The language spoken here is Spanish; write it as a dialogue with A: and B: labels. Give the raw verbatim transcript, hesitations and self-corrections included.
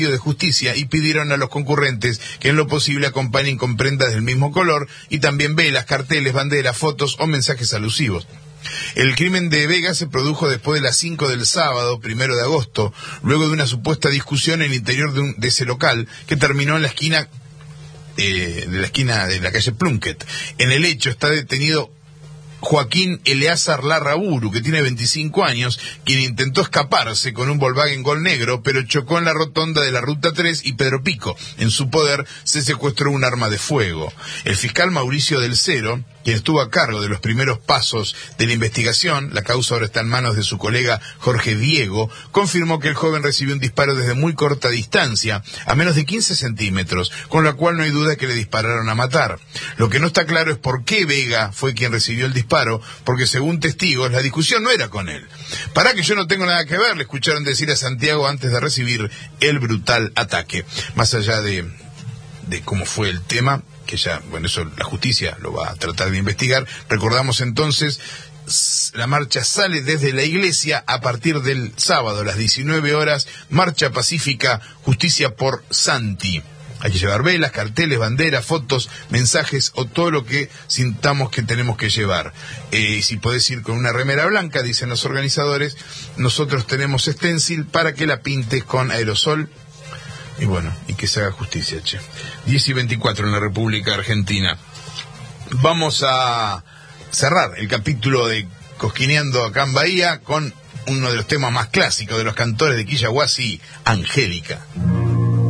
A: de justicia y pidieron a los concurrentes que en lo posible acompañen con prendas del mismo color y también velas, carteles, banderas, fotos o mensajes alusivos. El crimen de Vega se produjo después de las cinco del sábado, primero de agosto, luego de una supuesta discusión en el interior de, un, de ese local que terminó en la esquina eh, de la esquina de la calle Plunkett. En el hecho está detenido Joaquín Eleazar Larraburu, que tiene veinticinco años, quien intentó escaparse con un Volkswagen Gol negro, pero chocó en la rotonda de la Ruta tres y Pedro Pico. En su poder se secuestró un arma de fuego. El fiscal Mauricio Del Cero, quien estuvo a cargo de los primeros pasos de la investigación, la causa ahora está en manos de su colega Jorge Diego, confirmó que el joven recibió un disparo desde muy corta distancia, a menos de quince centímetros, con la cual no hay duda que le dispararon a matar. Lo que no está claro es por qué Vega fue quien recibió el disparo, porque según testigos, la discusión no era con él. Para que yo no tengo nada que ver, le escucharon decir a Santiago antes de recibir el brutal ataque. Más allá de, de cómo fue el tema, que ya, bueno, eso la justicia lo va a tratar de investigar. Recordamos entonces, la marcha sale desde la iglesia a partir del sábado a las diecinueve horas, marcha pacífica, justicia por Santi. Hay que llevar velas, carteles, banderas, fotos, mensajes o todo lo que sintamos que tenemos que llevar. Eh, si podés ir con una remera blanca, dicen los organizadores, nosotros tenemos stencil para que la pintes con aerosol. Y bueno, y que se haga justicia, che. diez y veinticuatro en la República Argentina. Vamos a cerrar el capítulo de Cosquineando acá en Bahía con uno de los temas más clásicos de los cantores de Quillahuasi, Angélica.